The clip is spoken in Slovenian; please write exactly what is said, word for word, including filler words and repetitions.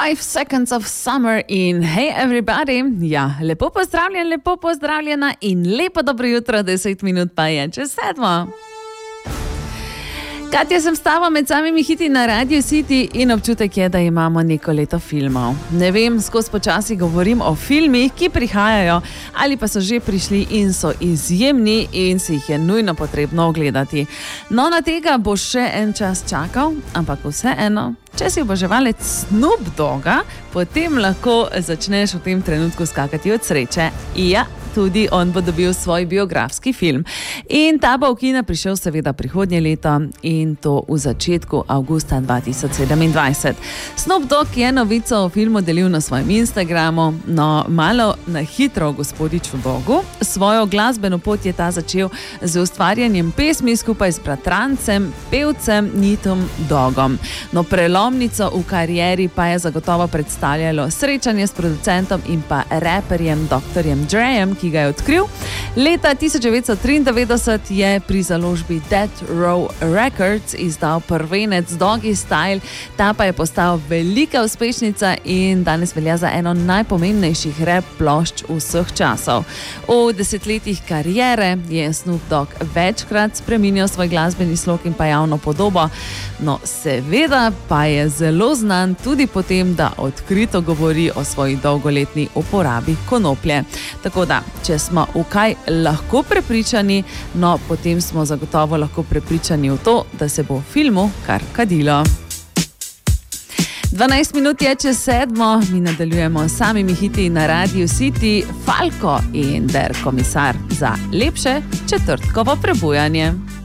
Five Seconds of Summer in hey everybody, ja, lepo pozdravljen, lepo pozdravljena in lepo dobro jutro, deset minut pa je čez sedmo. Katja sem stava med samimi hiti na Radio City in občutek je, da imamo neko leto filmov. Ne vem, skozi počasi govorim o filmih, ki prihajajo ali pa so že prišli in so izjemni in si jih je nujno potrebno ogledati. No, na tega bo še en čas čakal, ampak vseeno, če si oboževalec Snoop Dogga, potem lahko začneš v tem trenutku skakati od sreče. Ja, tudi on bo dobil svoj biografski film. In ta bo v kina prišel seveda prihodnje leto in to v začetku avgusta dva tisoč sedemindvajset. Snoop Dogg je novico o filmu delil na svojem Instagramu, no malo na hitro o gospodiču Doggu. Svojo glasbeno pot je ta začel z ustvarjanjem pesmi skupaj s bratrancem, pevcem Nitom Doggom. No, prelomnico v karieri pa je zagotovo predstavljalo srečanje s producentom in pa raperjem doktorjem Drejem, ki ga je odkril. Leta tisoč devetsto triindevetdeset je pri založbi Death Row Records izdal prvenec Doggy Style, ta pa je postal velika uspešnica in danes velja za eno najpomembnejših rap plošč vseh časov. V desetletjih kariere je Snoop Dogg večkrat spreminjal svoj glasbeni slog in pa javno podobo, no seveda pa je zelo znan tudi po tem, da odkrito govori o svoji dolgoletni uporabi konoplje. Tako da, če smo v kaj lahko prepričani, no potem smo zagotovo lahko prepričani v to, da se bo v filmu kar kadilo. dvanajst minut je čez sedmo, mi nadaljujemo s samimi hiti na Radio City, Falco in Der Komisar za lepše četrtkovo prebujanje.